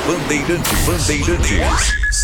Bandeirantes.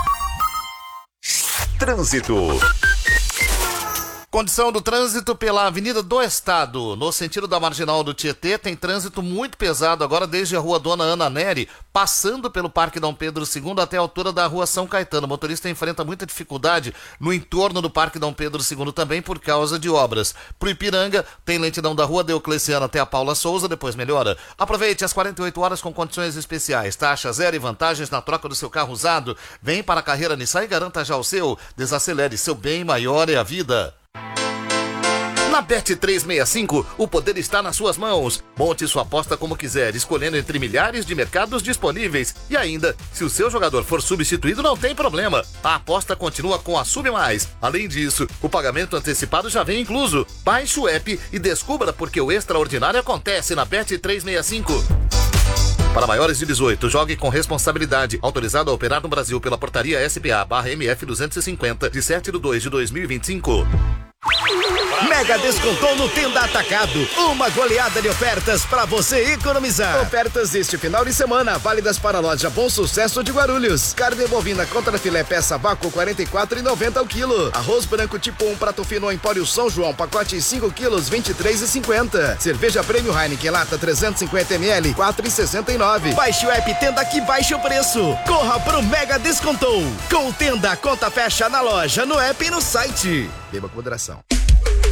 Trânsito. Condição do trânsito pela Avenida do Estado, no sentido da Marginal do Tietê, tem trânsito muito pesado agora desde a Rua Dona Ana Nery, passando pelo Parque Dom Pedro II até a altura da Rua São Caetano. O motorista enfrenta muita dificuldade no entorno do Parque Dom Pedro II também por causa de obras. Pro Ipiranga, tem lentidão da Rua Diocleciano até a Paula Souza, depois melhora. Aproveite as 48 horas com condições especiais, taxa zero e vantagens na troca do seu carro usado. Vem para a carreira Nissan e garanta já o seu. Desacelere, seu bem maior é a vida. Na Bet365, o poder está nas suas mãos. Monte sua aposta como quiser, escolhendo entre milhares de mercados disponíveis. E ainda, se o seu jogador for substituído, não tem problema. A aposta continua com a Sub Mais. Além disso, o pagamento antecipado já vem incluso. Baixe o app e descubra porque o extraordinário acontece na Bet365. Para maiores de 18, jogue com responsabilidade. Autorizado a operar no Brasil pela portaria SPA/MF 250, de 7/2/2025. Mega descontou no Tenda Atacado. Uma goleada de ofertas para você economizar. Ofertas este final de semana, válidas para a loja Bom Sucesso de Guarulhos. Carne bovina contra filé peça vácuo, R$ 44,90 ao quilo. Arroz branco tipo 1 prato fino Empório São João, pacote 5 quilos, R$ 23,50. Cerveja Prêmio Heineken lata 350 ml, R$ 4,69. Baixe o app Tenda que baixa o preço. Corra pro Mega Descontou. Com o Tenda, a conta fecha na loja, no app e no site. Beba com moderação.